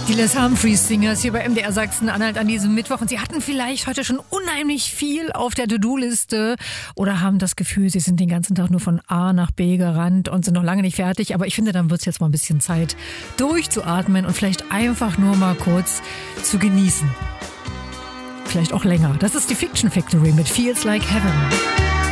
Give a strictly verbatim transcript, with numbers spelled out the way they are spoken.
Die Les Humphreys Singers hier bei M D R Sachsen-Anhalt an diesem Mittwoch. Und Sie hatten vielleicht heute schon unheimlich viel auf der To-Do-Liste oder haben das Gefühl, Sie sind den ganzen Tag nur von A nach B gerannt und sind noch lange nicht fertig. Aber ich finde, dann wird es jetzt mal ein bisschen Zeit, durchzuatmen und vielleicht einfach nur mal kurz zu genießen. Vielleicht auch länger. Das ist die Fiction Factory mit Feels Like Heaven.